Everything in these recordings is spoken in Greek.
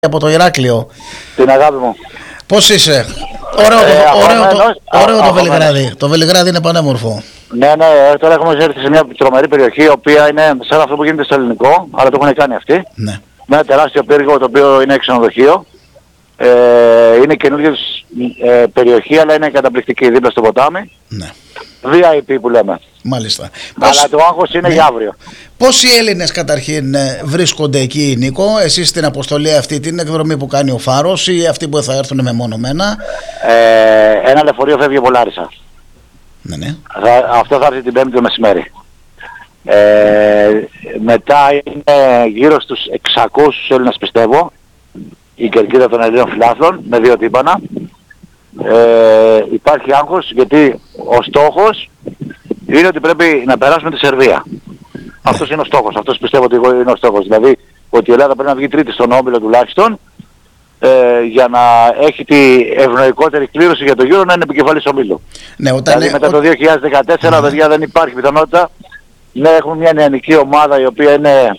από το Ηράκλειο. Την αγάπη μου. Πώς είσαι? Ωραίο το Βελιγράδι. Το Βελιγράδι είναι πανέμορφο. Ναι, τώρα έχουμε έρθει σε μια τρομερή περιοχή, η οποία είναι σαν αυτό που γίνεται στο ελληνικό, αλλά το έχουν κάνει αυτοί. Ναι. Με ένα τεράστιο πύργο, το οποίο είναι ξενοδοχείο. Είναι καινούργια περιοχή, αλλά είναι καταπληκτική δίπλα στο ποτάμι. Ναι. VIP που λέμε. Μάλιστα. Αλλά το άγχος είναι για αύριο. Πόσοι Έλληνες καταρχήν βρίσκονται εκεί, Νίκο? Εσείς στην αποστολή αυτή, την εκδρομή που κάνει ο Φάρος ή αυτοί που θα έρθουν μεμονωμένα? Ένα λεωφορείο φεύγει από Λάρισα. Ναι. Αυτό θα έρθει την Πέμπτη το μεσημέρι. Μετά είναι γύρω στους 600 Έλληνες, πιστεύω, η κερκίδα των Ελλήνων φιλάθλων με 2 τύπανα. Υπάρχει άγχος γιατί ο στόχος είναι ότι πρέπει να περάσουμε τη Σερβία. Αυτός είναι ο στόχος, αυτός πιστεύω ότι είναι ο στόχος. Δηλαδή ότι η Ελλάδα πρέπει να βγει τρίτη στον όμιλο τουλάχιστον, για να έχει τη ευνοϊκότερη κλήρωση για το Euro, να είναι επικεφαλής ομίλου. Ναι, δηλαδή μετά το 2014 παιδιά δεν υπάρχει πιθανότητα. Ναι, έχουμε μια νεανική ομάδα η οποία είναι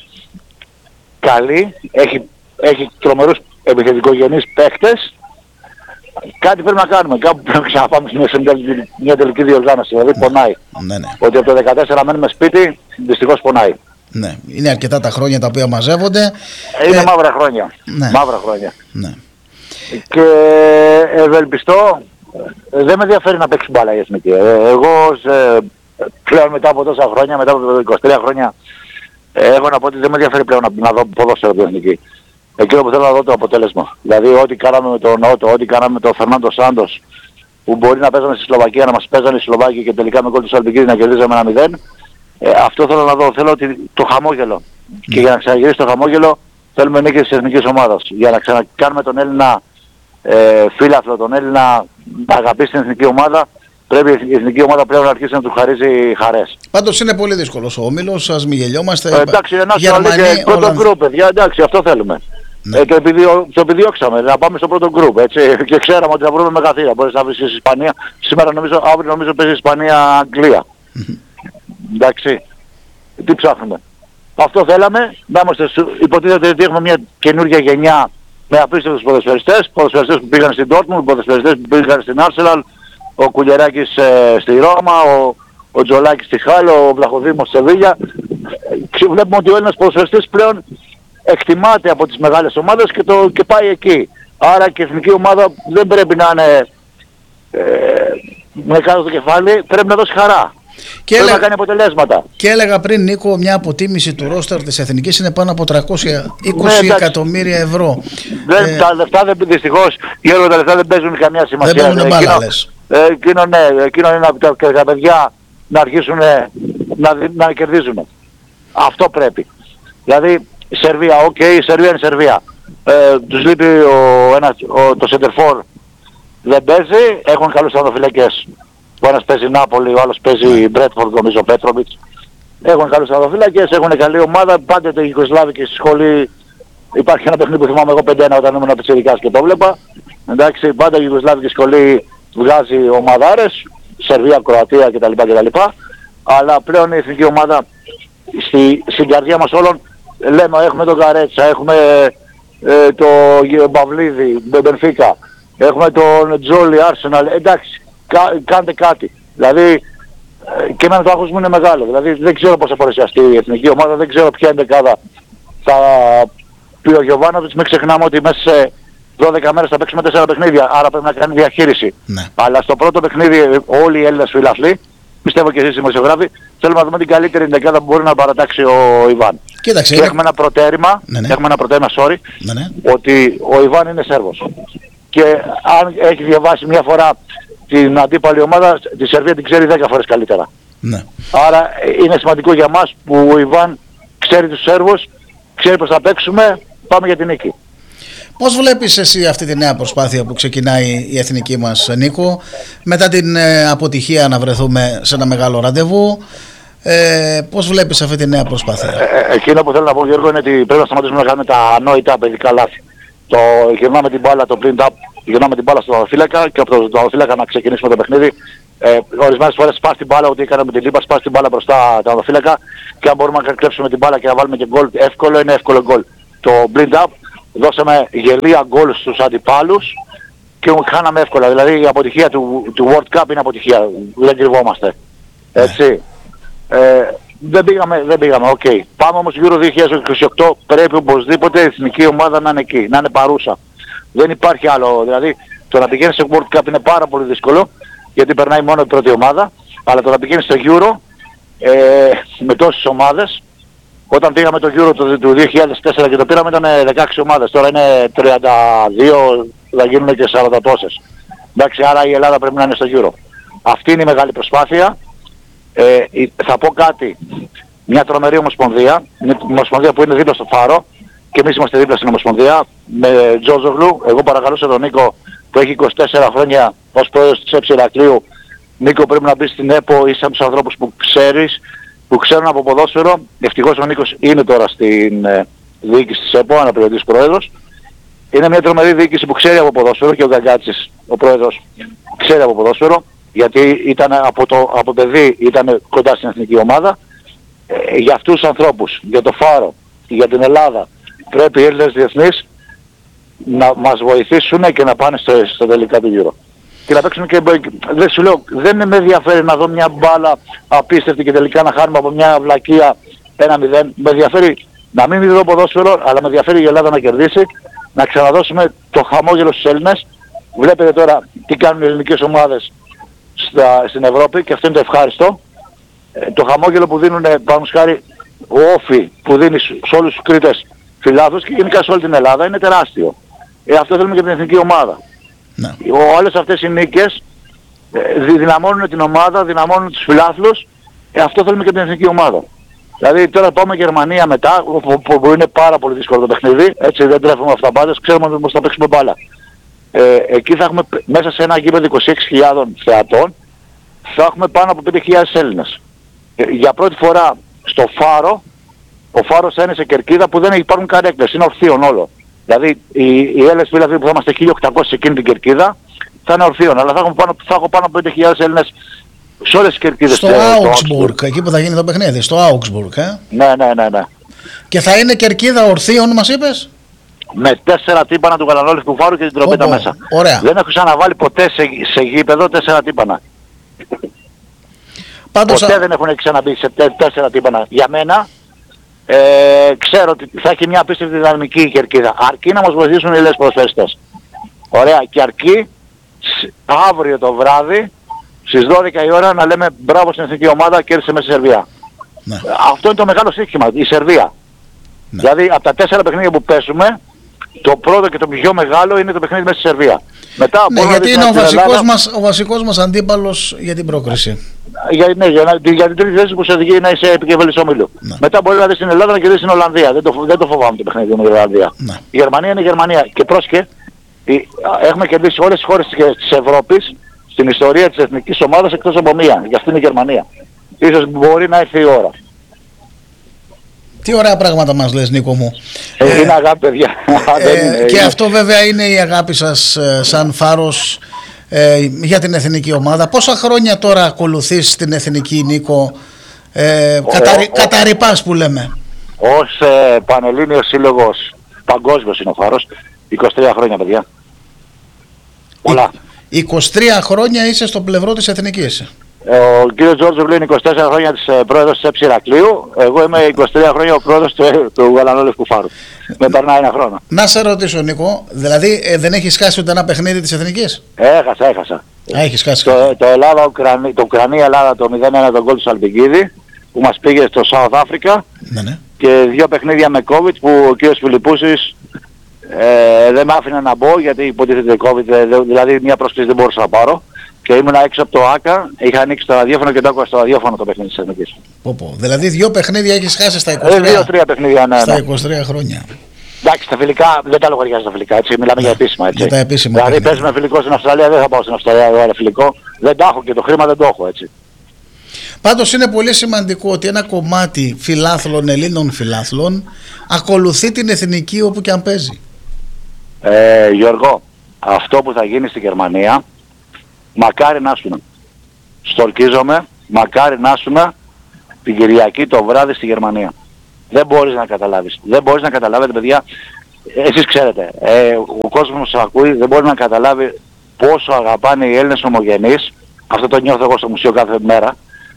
καλή, έχει τρομερούς επιθετικογενείς παίκτες. Κάτι πρέπει να κάνουμε, κάπου πρέπει να ξαναπάμε σε μια τελική διοργάνωση, δηλαδή πονάει. Ναι. Ότι από το 2014 μένουμε σπίτι, δυστυχώς πονάει. Ναι, είναι αρκετά τα χρόνια τα οποία μαζεύονται. Είναι μαύρα χρόνια. Ναι. Μαύρα χρόνια. Ναι. Και ευελπιστώ, δεν με ενδιαφέρει να παίξει μπάλα η εθνική. Εγώ πλέον μετά από τόσα χρόνια, μετά από 23 χρόνια, έχω να πω ότι δεν με ενδιαφέρει πλέον να δω ποδόσφαιρο την εθνική. Εκείνο που θέλω να δω το αποτέλεσμα. Δηλαδή ό,τι κάναμε με τον Νότο, ό,τι κάναμε με τον Φερνάντο Σάντος, που μπορεί να παίζαμε στη Σλοβακία, να μας παίζανε οι Σλοβάκοι και τελικά με γκολ του Σαλπικίδη να κερδίζαμε 1-0. Αυτό θέλω να δω. Θέλω το χαμόγελο. Και για να ξαναγυρίσει το χαμόγελο θέλουμε νίκη της εθνικής ομάδας. Για να ξανακάνουμε τον Έλληνα φίλαθλο, τον Έλληνα να αγαπήσει την εθνική ομάδα, πρέπει η εθνική ομάδα πλέον να αρχίσει να του χαρίζει χαρές. Πάντως είναι πολύ δύσκολος ο όμιλος, ας μην γελιόμαστε. Εντάξει, και πρώτο γκρουπ, παιδιά, εντάξει, αυτό θέλουμε. Ναι. Το επιδιώξαμε, να πάμε στο πρώτο γκρουπ, έτσι, και ξέραμε ότι θα βρούμε μεγαθύρα. Μπορείς να βρεις η Ισπανία, αύριο νομίζω παίζει Ισπανία-Αγγλία. Εντάξει, τι ψάχνουμε? Αυτό θέλαμε, να είμαστε, υποτίθεται ότι έχουμε μια καινούργια γενιά με απίστευτους ποδοσφαιριστές που πήγαν στην Dortmund, ποδοσφαιριστές που πήγαν στην Arsenal, ο Κουλιεράκης στη Ρώμα, ο Τζολάκης στη Χάλο, ο Βλαχοδήμος στη Σεβίλια. Βλέπουμε ότι ο Έλληνας ποδοσφαιριστής πλέον εκτιμάται από τις μεγάλες ομάδες και πάει εκεί. Άρα και η εθνική ομάδα δεν πρέπει να είναι με κάτω το κεφάλι, πρέπει να δώσει χαρά. Και πρέπει να κάνει αποτελέσματα. Και έλεγα πριν, Νίκο, μια αποτίμηση του ρόστερ της εθνικής είναι πάνω από 320 εκατομμύρια ευρώ. Τα λεφτά δυστυχώς, Γιώργο, τα λεφτά δεν παίζουν καμιά σημασία. Δεν παίζουν μπάλα, λες. Εκείνο είναι από τα παιδιά να αρχίσουν να κερδίζουν. Αυτό πρέπει. Δηλαδή η Σερβία, η Σερβία είναι Σερβία. Τους λείπει το Σεντερφόρ, δεν παίζει, έχουν καλούς θεματοφυλακές. Ο ένας παίζει Νάπολη, ο άλλος παίζει Μπρέτφορντ, νομίζω Πέτροβιτς. Έχουν καλούς θεματοφυλακές, έχουν καλή ομάδα, πάντα το Ιουγκοσλάβικη στη σχολή. Υπάρχει ένα παιχνίδι που θυμάμαι εγώ 5-1 όταν ήμουν πιτσιρικάς και το βλέπα. Εντάξει, πάντα η Ιουγκοσλάβικη σχολή βγάζει ομαδάρες, Σερβία, Κροατία κτλ. Αλλά πλέον η εθνική ομάδα στην καρδιά μας όλων, λέμε, έχουμε τον Καρέτσα, έχουμε τον Παυλίδη, Μπενφίκα, έχουμε τον Τζόλι, Arsenal, εντάξει, κάντε κάτι. Δηλαδή και εμένα το άγχος μου είναι μεγάλο. Δηλαδή δεν ξέρω πώς θα παρουσιαστεί η εθνική ομάδα, δεν ξέρω ποια είναι δεκάδα θα πει ο Γιωβάνοβιτς. Μην ξεχνάμε ότι μέσα σε 12 μέρες θα παίξουμε 4 παιχνίδια, άρα πρέπει να κάνει διαχείριση. Ναι. Αλλά στο πρώτο παιχνίδι όλοι οι Έλληνες φιλαθλοί, πιστεύω και εσείς δημοσιογράφοι, θέλουμε να δούμε την καλύτερη δεκάδα που μπορεί να παρατάξει ο Ιβάν. Κοίταξε, και έχουμε ένα προτέρημα, ότι ο Ιβάν είναι Σέρβος. Και αν έχει διαβάσει μια φορά την αντίπαλη ομάδα, τη Σερβία την ξέρει 10 φορές καλύτερα. Ναι. Άρα είναι σημαντικό για μας που ο Ιβάν ξέρει τους Σέρβους, ξέρει πως θα παίξουμε, πάμε για την νίκη. Πώς βλέπεις εσύ αυτή τη νέα προσπάθεια που ξεκινάει η εθνική μας, Νίκο, μετά την αποτυχία να βρεθούμε σε ένα μεγάλο ραντεβού? Πώς βλέπεις αυτή τη νέα προσπάθεια? Εκείνο που θέλω να πω, Γιώργο, είναι ότι πρέπει να σταματήσουμε να κάνουμε τα ανόητα παιδικά λάθη. Γυρνάμε την μπάλα, το print up, γυρνάμε την μπάλα στον δαδοφύλακα και από τον δαδοφύλακα να ξεκινήσουμε το παιχνίδι. Ορισμένες φορές σπάς την μπάλα, ότι έκαναμε την λίπα, σπάς την μπάλα μπροστά τα δαδοφύλακα και αν μπορούμε να κλέψουμε την μπάλα και να βάλουμε και γκολ εύκολο, είναι εύκολο γκολ. Το blind up δώσαμε γελία γκολ στους αντιπάλους και χάναμε εύκολα. Δηλαδή η αποτυχία του World Cup είναι αποτυχία, δεν κρυβόμαστε. Έτσι. Δεν πήγαμε, οκ. Πάμε όμως γύρω 2028, πρέπει οπωσδήποτε η εθνική ομάδα να είναι εκεί, να είναι παρούσα. Δεν υπάρχει άλλο, δηλαδή το να πηγαίνει σε World Cup είναι πάρα πολύ δύσκολο, γιατί περνάει μόνο η πρώτη ομάδα, αλλά το να πηγαίνει στο Euro με τόσες ομάδες, όταν πήγαμε το Euro του 2004 και το πήραμε ήταν 16 ομάδες, τώρα είναι 32, θα γίνουν και 40 τόσες. Εντάξει, άρα η Ελλάδα πρέπει να είναι στο Euro. Αυτή είναι η μεγάλη προσπάθεια. Θα πω κάτι, μια τρομερή ομοσπονδία, μια ομοσπονδία που είναι δίπλα στο Φάρο και εμείς είμαστε δίπλα στην ομοσπονδία με Τζόρτζογλου. Εγώ παρακαλούσα τον Νίκο που έχει 24 χρόνια ως πρόεδρος της ΕΠΣ Ηρακλείου, Νίκο πρέπει να μπει στην ΕΠΟ, είσαι από τους ανθρώπους που ξέρεις, που ξέρουν από ποδόσφαιρο. Ευτυχώς ο Νίκος είναι τώρα στην διοίκηση της ΕΠΟ, αναπληρωτής πρόεδρος. Είναι μια τρομερή διοίκηση που ξέρει από ποδόσφαιρο και ο Γκαγκάτσης, ο πρόεδρος, ξέρει από ποδόσφαιρο, γιατί ήταν από παιδί ήταν κοντά στην εθνική ομάδα. Για αυτούς τους ανθρώπους, για το Φάρο, για την Ελλάδα, πρέπει οι Έλληνες διεθνείς να μας βοηθήσουν και να πάνε στο τελικά του Euro. Και να παίξουν και, δεν σου λέω, δεν με ενδιαφέρει να δω μια μπάλα απίστευτη και τελικά να χάνουμε από μια βλακεία 1-0. Με ενδιαφέρει να μην δω ποδόσφαιρο, αλλά με ενδιαφέρει η Ελλάδα να κερδίσει, να ξαναδώσουμε το χαμόγελο στους Έλληνες. Βλέπετε τώρα τι κάνουν οι ελληνικές ομάδες στην Ευρώπη και αυτό είναι το ευχάριστο. Το χαμόγελο που δίνουν, πάνω χάρη, ο όφι που δίνει σε όλους τους Κρήτες φιλάθλους και γενικά σε όλη την Ελλάδα είναι τεράστιο. Αυτό θέλουμε και την εθνική ομάδα. Ναι. Όλες αυτές οι νίκες δυναμώνουν την ομάδα, δυναμώνουν τους φιλάθλους. Αυτό θέλουμε και την εθνική ομάδα. Δηλαδή τώρα πάμε Γερμανία μετά, που είναι πάρα πολύ δύσκολο το παιχνίδι, έτσι δεν τρέφουμε αυταπάτες, ξέρουμε πως θα παίξουμε μπάλα. Εκεί θα έχουμε μέσα σε ένα γήπεδο 26.000 θεατών, θα έχουμε πάνω από 5.000 Έλληνες. Για πρώτη φορά στο Φάρο, ο Φάρος θα είναι σε κερκίδα που δεν υπάρχουν καρέκλες, είναι ορθίων όλο. Δηλαδή οι Έλληνες φίλοι που θα είμαστε 1.800 σε εκείνη την κερκίδα θα είναι ορθίων, αλλά θα έχω πάνω από 5.000 Έλληνες σε όλες τις κερκίδες. Στο Augsburg, εκεί που θα γίνει το παιχνίδι, στο Augsburg, Ναι. Και θα είναι κερκίδα ορθίων, μας είπες? Με 4 τύπανα του γαλανόλευκου Φάρου και την τροπέτα μέσα. Ωραία. Δεν έχω ξαναβάλει ποτέ σε γήπεδο 4 τύπανα. Πάντως, ποτέ δεν έχουν ξαναμπεί σε 4 τύπανα. Για μένα ξέρω ότι θα έχει μια απίστευτη δυναμική η κερκίδα. Αρκεί να μας βοηθήσουν οι Έλληνες ποδοσφαιριστές. Ωραία. Και αρκεί αύριο το βράδυ στις 12 η ώρα να λέμε μπράβο στην εθνική ομάδα, κέρδισε μέσα στη Σερβία. Ναι. Αυτό είναι το μεγάλο στοίχημα, η Σερβία. Ναι. Δηλαδή από τα 4 παιχνίδια που παίζουμε, το πρώτο και το πιο μεγάλο είναι το παιχνίδι μέσα στη Σερβία. Μετά, ναι, γιατί είναι ο βασικός μας αντίπαλος για την πρόκριση. Για την τρίτη θέση που σε οδηγεί να είσαι επικεφαλής ομίλου. Ναι. Μετά μπορεί να δεις στην Ελλάδα να κερδίσει την Ολλανδία. Δεν το φοβάμαι το παιχνίδι με την Ολλανδία. Ναι. Η Γερμανία είναι η Γερμανία. Και πρόσχε, έχουμε κερδίσει όλες τις χώρες της Ευρώπης στην ιστορία της εθνικής ομάδας εκτός από μία. Γι' αυτό είναι η Γερμανία. Ίσως μπορεί να έρθει η ώρα. Τι ωραία πράγματα μας λες, Νίκο μου. Είναι αγάπη, παιδιά. Και αυτό βέβαια είναι η αγάπη σας σαν Φάρος για την εθνική ομάδα. Πόσα χρόνια τώρα ακολουθείς την εθνική, Νίκο, καταρρυπάς που λέμε? Ως Πανελλήνιος Σύλλογος παγκόσμιος είναι ο Φάρος. 23 χρόνια, παιδιά. Πολλά. 23 χρόνια είσαι στο πλευρό της εθνικής. Ο κύριος Τζόρτζογλου είναι 24 χρόνια της πρόεδρος της ΕΠΣ Ηρακλείου. Εγώ είμαι 23 χρόνια ο πρόεδρος του Γαλανόλευκου Φάρου. Με περνάει ένα χρόνο. Να σε ρωτήσω, Νίκο, δηλαδή δεν έχεις χάσει ούτε ένα παιχνίδι της εθνικής? Έχασα. Έχεις χάσει. Το Ουκρανία-Ελλάδα το 0-1 τον γκολ του Σαλπικίδη που μας πήγε στο South Africa. Ναι. Και 2 παιχνίδια με COVID που ο κύριος Φιλιππούσης δεν με άφηνε να μπω γιατί υποτίθεται COVID, δηλαδή μια πρόσκληση δεν μπορούσα να πάρω. Και ήμουν έξω από το ΆΚΑ, είχα ανοίξει το ραδιόφωνο και το άκουγα στο ραδιόφωνο το παιχνίδι της εθνικής. Δηλαδή 2 παιχνίδια έχεις χάσει στα 2-3 παιχνίδια, ναι. Στα 23 χρόνια. Εντάξει, τα φιλικά δεν τα λογαριάζω τα φιλικά, έτσι. Μιλάμε για επίσημα, έτσι. Για τα επίσημα. Δηλαδή παίζουμε φιλικό στην Αυστραλία, δεν θα πάω στην Αυστραλία εδώ φιλικό. Δεν τα έχω και το χρήμα δεν το έχω, έτσι. Πάντως είναι πολύ σημαντικό ότι ένα κομμάτι φιλάθλων, Ελλήνων φιλάθλων, ακολουθεί την εθνική όπου και αν παίζει. Γιώργο, αυτό που θα γίνει στη Γερμανία, μακάρι να ήσουν. Στορκίζομαι, μακάρι να ήσουν την Κυριακή το βράδυ στη Γερμανία. Δεν μπορείς να καταλάβεις. Δεν μπορείς να καταλάβετε, παιδιά, εσείς ξέρετε, ο κόσμος μας ακούει, δεν μπορεί να καταλάβει πόσο αγαπάνε οι Έλληνες ομογενείς, αυτό το νιώθω εγώ στο μουσείο κάθε μέρα,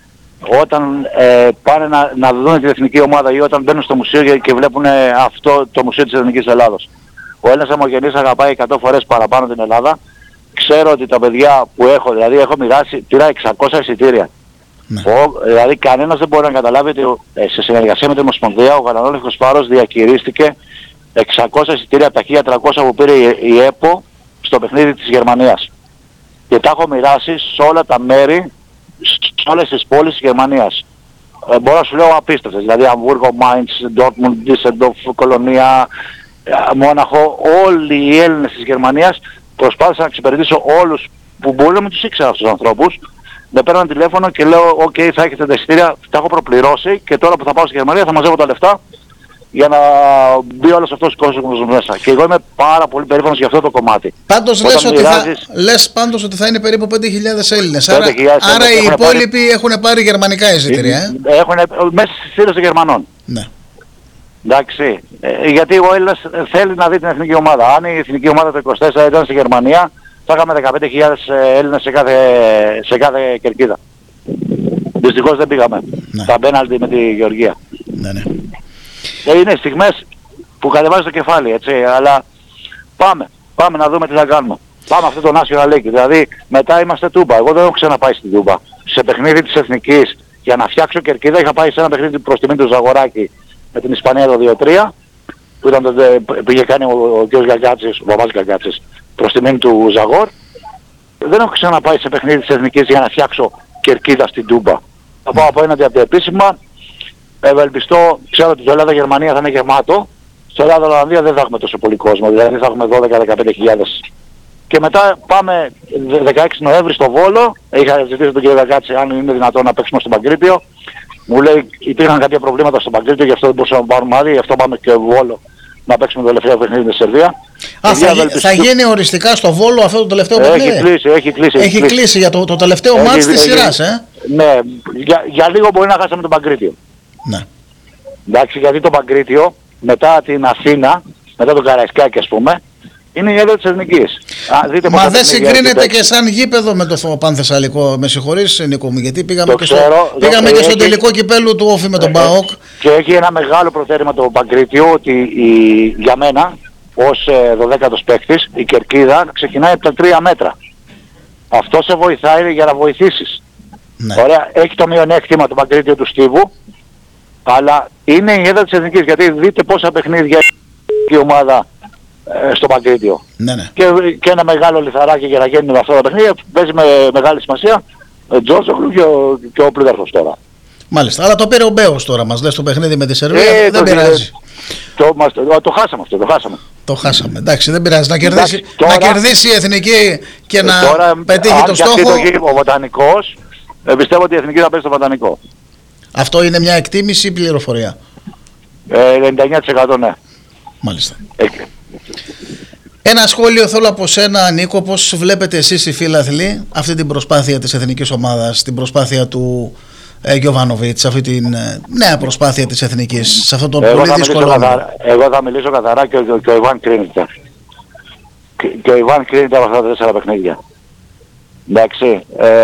όταν πάνε να δουν την εθνική ομάδα ή όταν μπαίνουν στο μουσείο και βλέπουν αυτό το μουσείο της Εθνικής Ελλάδος. Ο Έλληνας ομογενής αγαπάει 100 φορές παραπάνω την Ελλάδα. Ξέρω ότι τα παιδιά που έχω, δηλαδή έχω μοιράσει, πήρα 600 εισιτήρια. Ναι. Δηλαδή κανένας δεν μπορεί να καταλάβει ότι σε συνεργασία με την Ομοσπονδία ο Γαλανόλευκος Φάρος διακηρύστηκε 600 εισιτήρια από τα 1.300 που πήρε η ΕΠΟ στο παιχνίδι της Γερμανίας. Και τα έχω μοιράσει σε όλα τα μέρη, σε όλες τις πόλεις της Γερμανίας. Μπορώ να σου λέω απίστευτες, δηλαδή Αμβούργο, Μάιντς, Ντόρτμουντ, Ντίσσελντορφ, Κολονία, Μόναχο, όλοι οι Έλληνες της Γερμανίας προσπάθησα να εξυπηρετήσω όλους που μπορεί να μην τους ήξερα αυτούς τους ανθρώπους. Με παίρναν τηλέφωνο και λέω: «ΟΚ, θα έχετε τα εισιτήρια, τα έχω προπληρώσει και τώρα που θα πάω στη Γερμανία θα μαζεύω τα λεφτά για να μπει όλος αυτός ο κόσμος μέσα». Και εγώ είμαι πάρα πολύ περήφανος για αυτό το κομμάτι. Πάντως λες πάντως ότι θα είναι περίπου 5.000 Έλληνες. Άρα οι υπόλοιποι έχουν πάρει γερμανικά εισιτήρια. Έχουν μέσα στις στήλες των Γερμανών. Ναι. Εντάξει. Γιατί ο Έλληνας θέλει να δει την εθνική ομάδα. Αν η εθνική ομάδα το 24 ήταν στη Γερμανία, θα είχαμε 15.000 Έλληνες σε κάθε κερκίδα. Δυστυχώς δεν πήγαμε. Ναι. Τα πέναλτι με τη Γεωργία. Ναι, ναι. Είναι στιγμές που κατεβάζει το κεφάλι, έτσι, αλλά πάμε να δούμε τι θα κάνουμε. Πάμε αυτό το National League, δηλαδή μετά είμαστε Τούμπα. Εγώ δεν έχω ξαναπάει στην Τούμπα. Σε παιχνίδι της Εθνικής, για να φτιάξω κερκίδα, είχα πάει σε ένα παιχνίδι προς τιμή του Ζαγοράκη με την Ισπανία το 2-3, που είχε κάνει ο κ. Γκαγκάτσης, ο παπάς Γκαγκάτσης, προς τιμή του Ζαγόρ. Δεν έχω ξαναπάει σε παιχνίδι της Εθνικής για να φτιάξω κερκίδα στην Τούμπα. Θα πάω απέναντι από τα επίσημα. Ευελπιστώ, ξέρω ότι το Ελλάδα-Γερμανία θα είναι γεμάτο. Στο Ελλάδα-Ολλανδία δεν θα έχουμε τόσο πολύ κόσμο, δηλαδή θα έχουμε 12-15.000. Και μετά πάμε 16 Νοέμβρη στο Βόλο. Είχα ζητήσει τον κ. Γκαγκάτση αν είναι δυνατόν να παίξουμε στον Παγκρίτιο. Μου λέει υπήρχαν κάποια προβλήματα στον Παγκρίτιο, γι' αυτό δεν μπορούσαμε να πάρουμε άδεια, γι' αυτό πάμε και Βόλο να παίξουμε το τελευταίο παιχνίδι με τη Σερβία. Θα γίνει οριστικά στο Βόλο αυτό το τελευταίο παιχνίδι. Έχει κλείσει για το τελευταίο μάτς της σειράς, Ναι, για λίγο μπορεί να χάσαμε τον Παγκρίτιο. Ναι. Εντάξει, γιατί το Παγκρίτιο μετά την Αθήνα, μετά τον Καραϊσκάκη ας πούμε, είναι η έδρα της Εθνικής. Μα δεν συγκρίνεται και σαν γήπεδο με το Πανθεσσαλικό, με συγχωρείς Νίκο μου, γιατί πήγαμε και στο τελικό κυπέλου του Όφη με τον ΠΑΟΚ. Και έχει ένα μεγάλο προτέρημα το Παγκρίτιο ότι για μένα ως 12ος παίκτης η κερκίδα ξεκινάει από τα 3 μέτρα. Αυτό σε βοηθάει για να βοηθήσεις. Ναι. Ωραία, έχει το μειονέκτημα του Παγκρίτιο του Στίβου, αλλά είναι η έδρα της Εθνικής, γιατί δείτε πόσα παιχνίδια η ομάδα στο Παγκρίτιο. Ναι, ναι. Και ένα μεγάλο λιθαράκι για να γίνει αυτό το παιχνίδι παίζει με μεγάλη σημασία Τζόρτζογλου και ο Πλούταρχος τώρα. Μάλιστα, αλλά το πήρε ο Μπέος τώρα, μας λες το παιχνίδι με τη Σερβία, δεν πειράζει. Το χάσαμε αυτό, το χάσαμε. Το χάσαμε, εντάξει, δεν πειράζει. Να κερδίσει η Εθνική και να πετύχει το στόχο. Ο Βοτανικός, πιστεύω ότι η Εθνική θα παίζει στο Βοτανικό. Αυτό είναι μια εκτίμηση ή πληροφορία? 99% ναι. Μάλιστα. Ένα σχόλιο θέλω από σένα, Νίκο, πώς βλέπετε εσείς οι φίλαθλοι αυτή την προσπάθεια της εθνικής ομάδας, την προσπάθεια του Γιοβάνοβιτς, αυτή την νέα προσπάθεια της εθνικής, σε αυτό το πολύ δύσκολο. Εγώ θα μιλήσω καθαρά και ο Ιβάν κρίνεται. Και ο Ιβάν κρίνεται από αυτά τα 4 παιχνίδια. Εντάξει.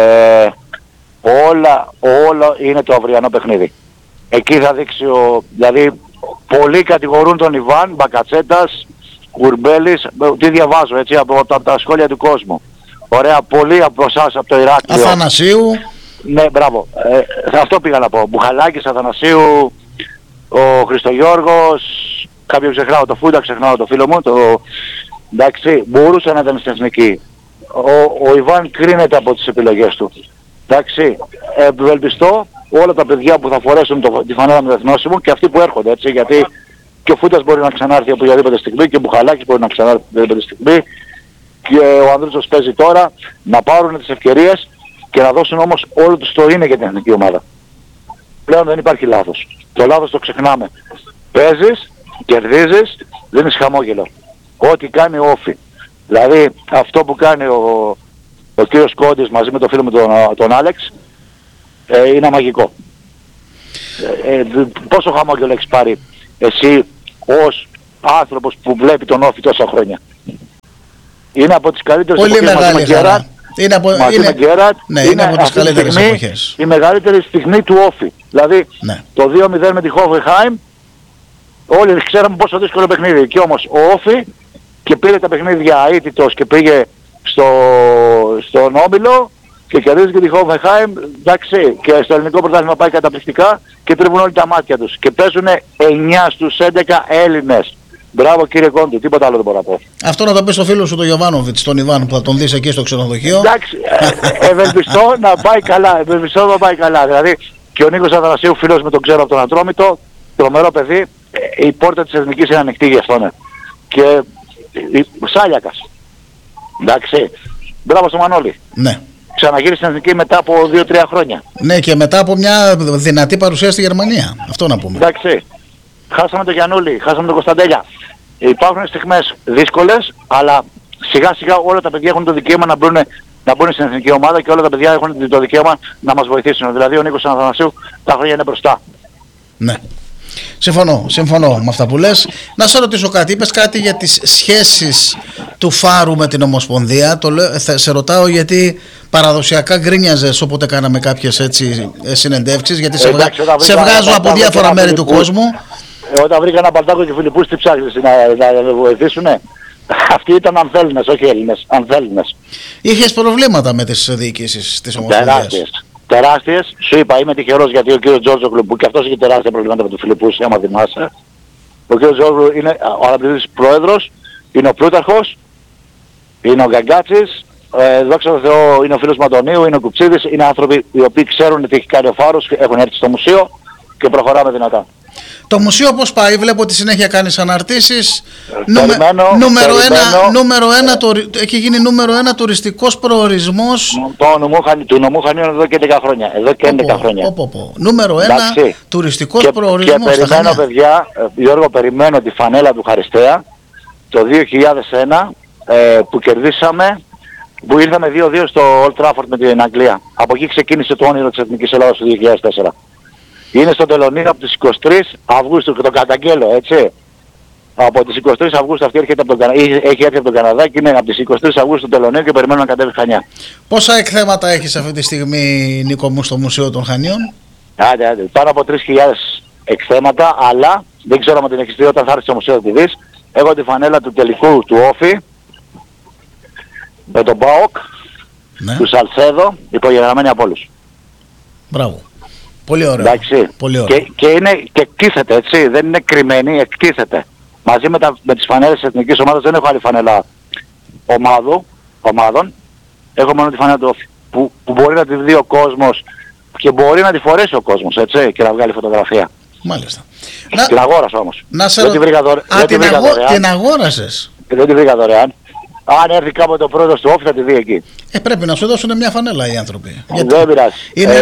Όλα είναι το αυριανό παιχνίδι. Εκεί θα δείξει δηλαδή πολλοί κατηγορούν τον Ιβάν, Μπακατσέτας, Κουρμπέλης, τι διαβάζω έτσι από τα σχόλια του κόσμου. Ωραία, πολλοί από εσάς από το Ηράκλειο. Αθανασίου. Ναι, μπράβο. Αυτό πήγα να πω. Μπουχαλάκης, Αθανασίου, ο Χριστογιώργος, κάποιο ξεχνάω, το Φούντα ξεχνάω, το φίλο μου. Εντάξει, μπορούσε να ήταν στην εθνική. Ο Ιβάν κρίνεται από τις επιλογές του. Εντάξει, ευελπιστώ όλα τα παιδιά που θα φορέσουν τη φανέλα με το εθνόσημο και αυτοί που έρχονται, έτσι, γιατί και ο Φούντας μπορεί να ξανάρθει από οποιαδήποτε στιγμή και ο Μπουχαλάκης μπορεί να ξανάρθει από οποιαδήποτε στιγμή και ο Ανδρούτσος παίζει τώρα, να πάρουν τις ευκαιρίες και να δώσουν όμως όλο τους το είναι για την εθνική ομάδα. Πλέον δεν υπάρχει λάθος. Το λάθος το ξεχνάμε. Παίζεις, κερδίζεις, δίνεις χαμόγελο. Ό,τι κάνει όφι. Δηλαδή αυτό που κάνει ο κύριος Κόντης μαζί με το φίλο μου τον Άλεξ είναι μαγικό. Πόσο χαμόγελο έχεις πάρει εσύ ως άνθρωπος που βλέπει τον Όφη τόσα χρόνια. Είναι από τις καλύτερες πολύ εποχές μεγάλη χαρά. Είναι από, είναι από τις καλύτερες εποχές. Η μεγαλύτερη στιγμή του Όφη. Δηλαδή το 2-0 με τη Hoffenheim, όλοι ξέραμε πόσο δύσκολο παιχνίδι. Και όμως ο Όφη και πήρε τα παιχνίδια αίτητος και πήγε στον Όμιλο και κερδίζει και τη Hoffenheim, εντάξει, και στο ελληνικό πρωτάθλημα πάει καταπληκτικά και τρίβουν όλοι τα μάτια τους. Και παίζουν 9 στους 11 Έλληνες. Μπράβο κύριε Κόντι, τίποτα άλλο δεν μπορώ να πω. Αυτό να το πει στο φίλο σου τον Γιωβάνοβιτς, τον Ιβάν, που θα τον δεις εκεί στο ξενοδοχείο. Εντάξει, ευελπιστώ να πάει καλά, Δηλαδή και ο Νίκος Αθανασίου, φίλος με τον ξέρω από τον Ατρόμητο, τρομερό παιδί, η πόρτα της Εθνικής είναι ανοιχτή για αυτόν. Και Σάλιακας. Εντάξει, μπράβο στο Μανώλη. Ναι. Ξαναγύρισε στην Εθνική μετά από 2-3 χρόνια. Ναι, και μετά από μια δυνατή παρουσία στη Γερμανία. Αυτό να πούμε. Εντάξει. Χάσαμε τον Γιαννούλη, χάσαμε τον Κωνσταντέλια. Υπάρχουν στιγμές δύσκολες, αλλά σιγά σιγά όλα τα παιδιά έχουν το δικαίωμα να μπουν στην εθνική ομάδα και όλα τα παιδιά έχουν το δικαίωμα να μας βοηθήσουν. Δηλαδή ο Νίκος Αθανασίου τα χρόνια είναι μπροστά. Ναι. Συμφωνώ με αυτά που λες. Να σε ρωτήσω κάτι. Είπες κάτι για τις σχέσεις του Φάρου με την Ομοσπονδία. Σε ρωτάω γιατί παραδοσιακά γκρίνιαζες όποτε κάναμε κάποιες έτσι συνεντεύξεις, γιατί σε βγάζω από διάφορα μέρη του κόσμου. Όταν βρήκα ένα Παλτάκο και Φιλιππούς, τι ψάχνεις να βοηθήσουνε? Αυτοί ήταν ανθέληνες, όχι Έλληνες, ανθέληνες. Είχες προβλήματα με τις διοικήσεις της Ομοσπονδίας? Τεράστιες. Σου είπα, είμαι τυχερός γιατί ο κύριος Τζόρτζογλου, που και αυτός είχε τεράστια προβλήματα με τον Φιλιππούς, άμα θυμάσαι. Ο κύριος Τζόρτζογλου είναι ο αναπληρωτής πρόεδρος, είναι ο Πλούταρχος, είναι ο Γκαγκάτσης, δόξα τω Θεώ είναι ο φίλος Μαντωνίου, είναι ο Κουψίδης, είναι άνθρωποι οι οποίοι ξέρουν τι έχει κάνει ο Φάρος, έχουν έρθει στο μουσείο και προχωράμε δυνατά. Το μουσείο πώς πάει? Βλέπω ότι συνέχεια κάνεις αναρτήσεις. Έχει γίνει νούμερο 1 τουριστικός προορισμός του νομού Χανίων εδώ και 11 χρόνια. Νούμερο 1 τουριστικός προορισμός. Και περιμένω, παιδιά, Γιώργο, περιμένω τη φανέλα του Χαριστέα το 2001 που κερδίσαμε, που ήρθαμε 2-2 στο Old Trafford με την Αγγλία. Από εκεί ξεκίνησε το όνειρο της Εθνικής Ελλάδας το 2004. Είναι στο Τελωνίο από τις 23 Αυγούστου και το καταγγέλλω, έτσι. Από τις 23 Αυγούστου αυτή έχει έρθει από τον Καναδά και είναι από τις 23 Αυγούστου στο Τελωνίο και περιμένω να κατέβει Χανιά. Πόσα εκθέματα έχεις αυτή τη στιγμή, Νίκο μου, στο Μουσείο των Χανίων? Άντε, πάνω από 3.000 εκθέματα, αλλά δεν ξέρω αν την έχεις δει όταν θα έρθει στο Μουσείο να τη δεις. Έχω τη φανέλα του τελικού του Όφη, με τον ΠΑΟΚ, του Σαλσέδο, υπογεγραμμένη από όλους. Μπράβο. Πολύ ωραίο. Πολύ ωραίο. Και εκτίθεται, έτσι, δεν είναι κρυμμένη, εκτίθεται. Μαζί με τις φανέλες της εθνικής ομάδας δεν έχω άλλη φανέλα ομάδων. Έχω μόνο τη φανέλα του Όφη, που μπορεί να τη δει ο κόσμος και μπορεί να τη φορέσει ο κόσμος, έτσι, και να βγάλει φωτογραφία. Μάλιστα. Την αγόρασα όμως. Την αγόρασες? Δεν τη βρήκα δωρεάν. Αν έρθει κάποτε ο πρόεδρος του Όφη θα τη δει εκεί. Πρέπει να σου δώσουν μια φανέλα οι άνθρωποι. Δεν πειράζει. Είναι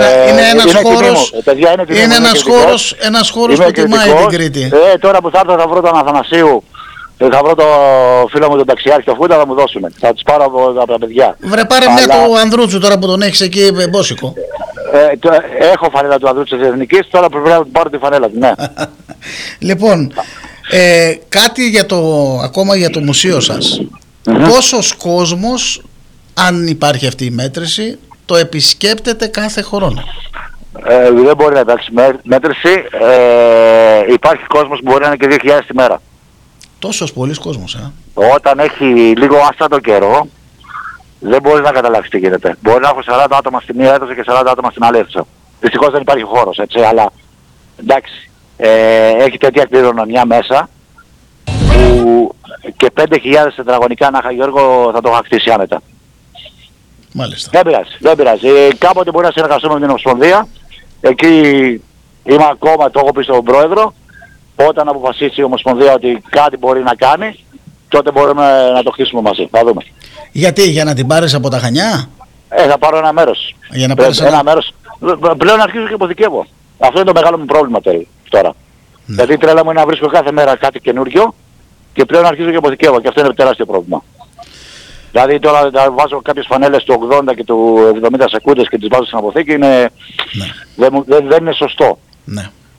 ένας χώρος που τιμάει την Κρήτη. Τώρα που θα έρθω θα βρω τον Αθανασίου, θα βρω το φίλο μου τον ταξιάρχη, το Φούτα, θα μου δώσουν. Θα τους πάρω από τα παιδιά. Βρε, πάρε μια του Ανδρούτσου τώρα που τον έχεις εκεί μπόσικο. Έχω φανέλα του Ανδρούτσου της Εθνικής, τώρα πρέπει να πάρω τη φανέλα του, ναι. Λοιπόν, κάτι ακόμα για το μουσείο σας. Πόσος κόσμος, αν υπάρχει αυτή η μέτρηση, το επισκέπτεται κάθε χρόνο? Δεν μπορεί να υπάρξει μέτρηση. Υπάρχει κόσμος που μπορεί να είναι και 2.000 τη μέρα. Τόσος πολύς κόσμος, Όταν έχει λίγο άστατο καιρό, δεν μπορεί να καταλάβεις τι γίνεται. Μπορεί να έχω 40 άτομα στη μία αίθουσα και 40 άτομα στην άλλη αίθουσα. Δυστυχώς δεν υπάρχει χώρος, έτσι, αλλά εντάξει. Έχει τέτοια κληρονομιά μέσα που και 5.000 τετραγωνικά να είχα, Γιώργο, θα το είχα χτίσει άνετα. Μάλιστα. Δεν πειράζει. Κάποτε μπορεί να συνεργαστούμε με την Ομοσπονδία. Εκεί είμαι ακόμα, το έχω πει στον πρόεδρο. Όταν αποφασίσει η Ομοσπονδία ότι κάτι μπορεί να κάνει, τότε μπορούμε να το χτίσουμε μαζί. Θα δούμε. Γιατί, για να την πάρεις από τα Χανιά? Θα πάρω ένα μέρος. Για να πάρεις ένα μέρος. Πλέον αρχίζω και αποθηκεύω. Αυτό είναι το μεγάλο μου πρόβλημα τώρα. Δηλαδή η τρέλα μου είναι να βρίσκω κάθε μέρα κάτι καινούριο και πλέον αρχίζω και αποθηκεύω και αυτό είναι τεράστιο πρόβλημα. Δηλαδή τώρα βάζω κάποιες φανέλες του 80 και του 70 σεκούντες και τις βάζω στην αποθήκη, δεν είναι σωστό. Ναι.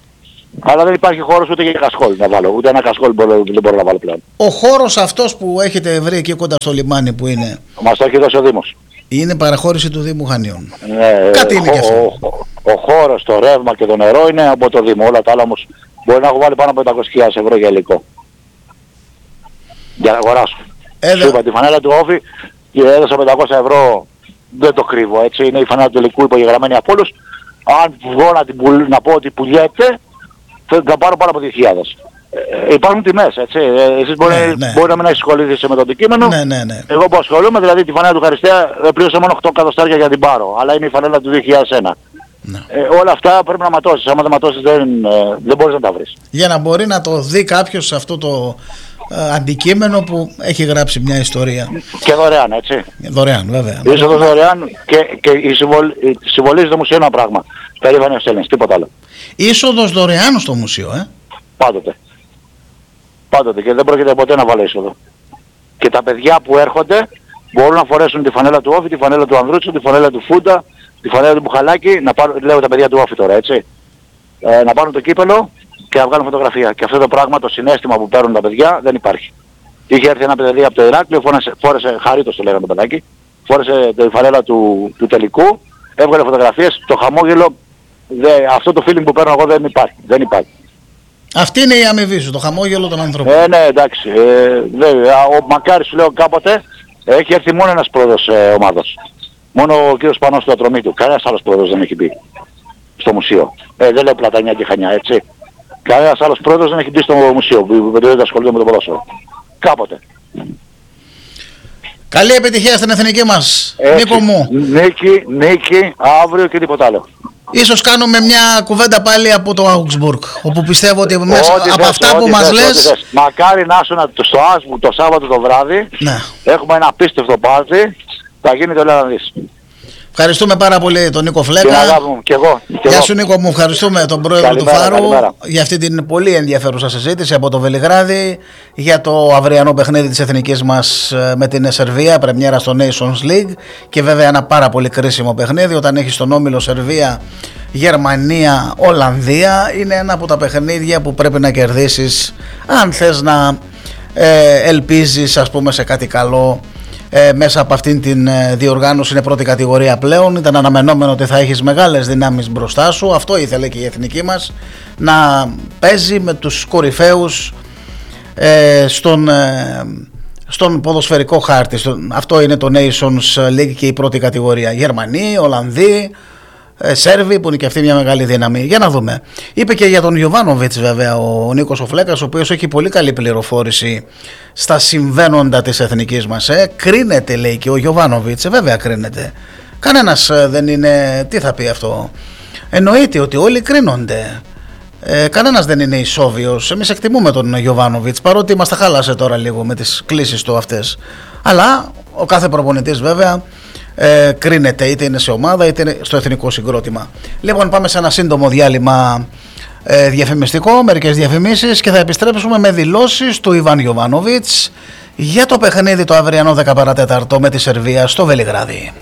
Αλλά δεν υπάρχει χώρος ούτε για κασκόλ να βάλω. Ούτε ένα κασκόλ δεν μπορώ να βάλω πλέον. Ο χώρος αυτός που έχετε βρει εκεί κοντά στο λιμάνι που είναι, Μας το έχει δώσει ο Δήμος. είναι παραχώρηση του Δήμου Χανίων. Κάτι είναι και αυτό. Ο χώρος, το ρεύμα και το νερό είναι από το Δήμο. Όλα τα άλλα όμως μπορεί να έχω βάλει πάνω από 500.000 ευρώ για υλικό. Για να αγοράσω. Σου είπα τη φανέλα του Όφη και έδωσα 500 ευρώ, δεν το κρύβω έτσι, είναι η φανέλα του υλικού υπογεγραμμένη από όλους. Αν βγω να πω ότι πουλιέται, θα πάρω πάνω από 2.000. Υπάρχουν τιμές, έτσι. Εσείς μπορεί να μην ασχοληθείτε με το αντικείμενο. Ναι. Εγώ που ασχολούμαι, δηλαδή τη φανέλα του Χαριστέα πλήρωσα μόνο 8 εκατοστάρια για την πάρω, αλλά είναι η φανέλα του 2001. Ναι. Όλα αυτά πρέπει να ματώσεις. Άμα δεν ματώσεις δεν μπορείς να τα βρεις. Για να μπορεί να το δει κάποιος σε αυτό το αντικείμενο που έχει γράψει μια ιστορία. Και δωρεάν, έτσι. Δωρεάν, βέβαια. Είσοδος δωρεάν και η συμβολή στο μουσείο είναι ένα πράγμα. Περήφανος Έλληνας, τίποτα άλλο. Είσοδος δωρεάν στο μουσείο, Πάντοτε. Πάντοτε και δεν πρόκειται ποτέ να βάλω είσοδο. Και τα παιδιά που έρχονται μπορούν να φορέσουν τη φανέλα του Όφη, τη φανέλα του Ανδρούτσου, τη φανέλα του Φούντα, τη φανέλα του Μπουχαλάκη, λέω τα παιδιά του Όφη τώρα, έτσι. Να πάρουν το κύπελο και να βγάλουν φωτογραφία. Και αυτό το πράγμα, το συναίσθημα που παίρνουν τα παιδιά δεν υπάρχει. Είχε έρθει ένα παιδί από το Ηράκλειο, φόρεσε Χαρίτος το λέγανε το παιδάκι, φόρεσε τη φανέλα του τελικού, έβγαλε φωτογραφίες, το χαμόγελο, αυτό το feeling που παίρνω εγώ δεν υπάρχει. Αυτή είναι η αμοιβή σου, το χαμόγελο των ανθρώπων. Ναι, εντάξει. Ο Μακάρης σου λέω κάποτε έχει έρθει μόνο ένας πρόεδρος ομάδος. Μόνο ο κύριος Πανός του Ατρωμίτου. Κανένας άλλος πρόεδρος δεν έχει μπει στο μουσείο. Δεν λέω Πλατανιά και Χανιά, έτσι. Κανένας άλλος πρόεδρος δεν έχει μπει στο μουσείο που δεν ασχολείται με το ποδόσφαιρο. Κάποτε. Καλή επιτυχία στην εθνική μας, Νίκο μου. Νίκη, αύριο και τίποτα άλλο. Ίσως κάνουμε μια κουβέντα πάλι από το Augsburg, όπου πιστεύω ότι μέσα από αυτά που μας λες... Μακάρι να ήσουν στο Augsburg το Σάββατο το βράδυ, ναι. Έχουμε ένα απίστευτο πάρτι, θα γίνει το λέω να δεις. Ευχαριστούμε πάρα πολύ τον Νίκο Φλέκα. Και εγώ. Γεια σου Νίκο μου, ευχαριστούμε τον πρόεδρο του Φάρου για αυτή την πολύ ενδιαφέρουσα συζήτηση από το Βελιγράδι για το αυριανό παιχνίδι της εθνικής μας με την Σερβία, πρεμιέρα στο Nations League και βέβαια ένα πάρα πολύ κρίσιμο παιχνίδι όταν έχει στον όμιλο Σερβία, Γερμανία, Ολλανδία. Είναι ένα από τα παιχνίδια που πρέπει να κερδίσεις αν θες να ελπίζεις ας πούμε σε κάτι καλό. Μέσα από αυτήν την διοργάνωση είναι πρώτη κατηγορία πλέον. Ήταν αναμενόμενο ότι θα έχεις μεγάλες δυνάμεις μπροστά σου. Αυτό ήθελε και η εθνική μας, να παίζει με τους κορυφαίους στον ποδοσφαιρικό χάρτη. Αυτό είναι το Nations League και η πρώτη κατηγορία. Γερμανοί, Ολλανδοί, Σέρβοι που είναι και αυτή μια μεγάλη δύναμη. Για να δούμε. Είπε και για τον Γιοβάνοβιτς βέβαια ο Νίκος ο Φλέκας, ο οποίος έχει πολύ καλή πληροφόρηση στα συμβαίνοντα της εθνικής μας. Κρίνεται λέει και ο Γιοβάνοβιτς, βέβαια κρίνεται. Κανένας δεν είναι, τι θα πει αυτό. Εννοείται ότι όλοι κρίνονται. Κανένας δεν είναι ισόβιος. Εμείς εκτιμούμε τον Γιοβάνοβιτς, παρότι μας τα χάλασε τώρα λίγο με τις κλήσεις του αυτές. Αλλά ο κάθε προπονητής βέβαια κρίνεται, είτε είναι σε ομάδα είτε είναι στο εθνικό συγκρότημα. Λοιπόν, πάμε σε ένα σύντομο διάλειμμα διαφημιστικό, μερικές διαφημίσεις και θα επιστρέψουμε με δηλώσεις του Ιβάν Γιοβάνοβιτς για το παιχνίδι το αυριανό 10 παρατέταρτο με τη Σερβία στο Βελιγράδι.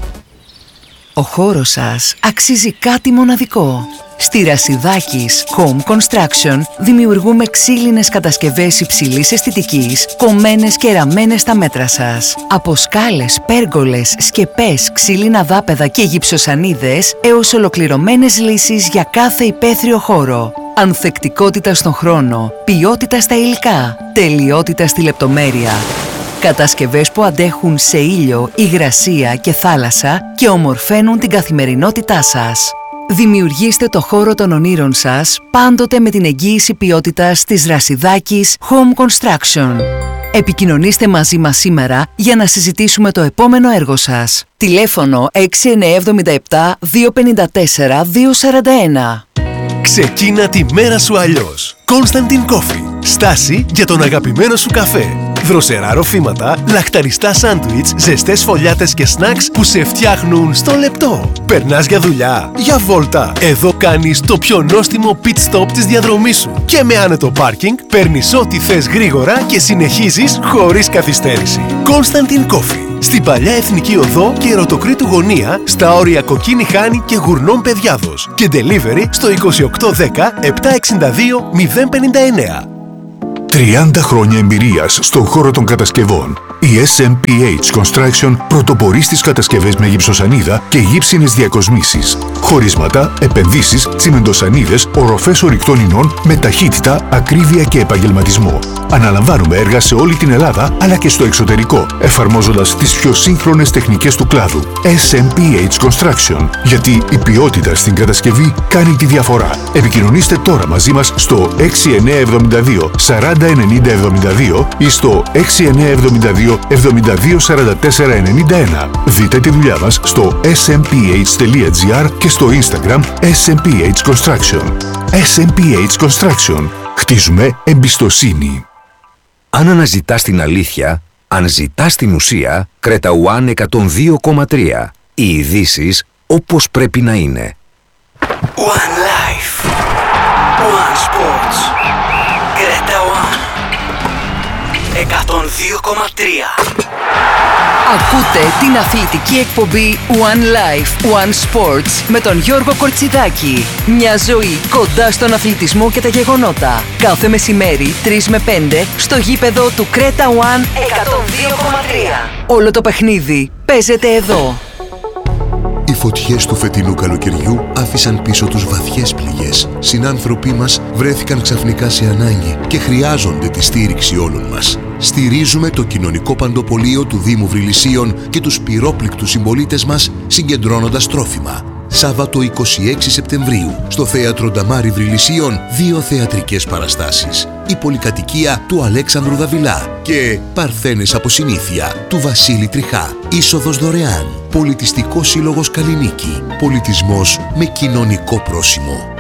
Ο χώρος σας αξίζει κάτι μοναδικό. Στη Ρασιδάκης Home Construction δημιουργούμε ξύλινες κατασκευές υψηλής αισθητικής, κομμένες και ραμμένες στα μέτρα σας. Από σκάλες, πέργολες, σκεπές, ξύλινα δάπεδα και γυψοσανίδες έως ολοκληρωμένες λύσεις για κάθε υπαίθριο χώρο. Ανθεκτικότητα στον χρόνο, ποιότητα στα υλικά, τελειότητα στη λεπτομέρεια. Κατασκευές που αντέχουν σε ήλιο, υγρασία και θάλασσα και ομορφαίνουν την καθημερινότητά σας. Δημιουργήστε το χώρο των ονείρων σας πάντοτε με την εγγύηση ποιότητας της Ρασιδάκης Home Construction. Επικοινωνήστε μαζί μας σήμερα για να συζητήσουμε το επόμενο έργο σας. Τηλέφωνο 6977 254 241. Ξεκίνα τη μέρα σου αλλιώς. Constantin Coffee. Στάση για τον αγαπημένο σου καφέ. Δροσερά ροφήματα, λαχταριστά σάντουιτς, ζεστές φωλιάτες και σνακς που σε φτιάχνουν στο λεπτό. Περνάς για δουλειά, για βόλτα. Εδώ κάνεις το πιο νόστιμο pit stop της διαδρομής σου. Και με άνετο πάρκινγκ παίρνεις ό,τι θες γρήγορα και συνεχίζεις χωρίς καθυστέρηση. Constantin Coffee. στην Παλιά Εθνική Οδό και Ερωτοκρήτου Γωνία, στα όρια Κοκκίνη Χάνη και Γουρνών Παιδιάδος. Και delivery στο 2810 762 059. 30 χρόνια εμπειρίας στον χώρο των κατασκευών. Η SMPH Construction πρωτοπορεί στις κατασκευές με γυψοσανίδα και γύψινες διακοσμήσεις. Χωρίσματα, επενδύσεις, τσιμεντοσανίδες, οροφές ορυκτών ινών με ταχύτητα, ακρίβεια και επαγγελματισμό. Αναλαμβάνουμε έργα σε όλη την Ελλάδα αλλά και στο εξωτερικό, εφαρμόζοντας τις πιο σύγχρονες τεχνικές του κλάδου. SMPH Construction. Γιατί η ποιότητα στην κατασκευή κάνει τη διαφορά. Επικοινωνήστε τώρα μαζί μας στο 6972 40 90 72 ή στο 6972 72 44 91. Δείτε τη δουλειά μας στο smph.gr και στο Instagram SMPH Construction. SMPH Construction. Χτίζουμε εμπιστοσύνη. Αν αναζητάς την αλήθεια, αν ζητάς την ουσία, Creta One 102,3. Οι ειδήσεις όπως πρέπει να είναι. One Life. One Sports. Creta One 102,3. Ακούτε την αθλητική εκπομπή One Life, One Sports με τον Γιώργο Κορτσιδάκη. Μια ζωή κοντά στον αθλητισμό και τα γεγονότα. Κάθε μεσημέρι 3 με 5 στο γήπεδο του Creta One 102,3. Όλο το παιχνίδι παίζεται εδώ. Οι φωτιές του φετινού καλοκαιριού άφησαν πίσω τους βαθιές πληγές. Συνάνθρωποι μας βρέθηκαν ξαφνικά σε ανάγκη και χρειάζονται τη στήριξη όλων μας. Στηρίζουμε το κοινωνικό παντοπολείο του Δήμου Βρυλισσίων και τους πυρόπληκτους συμπολίτες μας συγκεντρώνοντας τρόφιμα. Σάββατο 26 Σεπτεμβρίου στο Θέατρο Νταμάρι Βρυλισσίων 2 θεατρικές παραστάσεις. Η πολυκατοικία του Αλέξανδρου Δαβιλά και Παρθένες από συνήθεια του Βασίλη Τριχά. Είσοδος δωρεάν. Πολιτιστικός Σύλλογος Καλλινίκη. Πολιτισμός με κοινωνικό πρόσημο.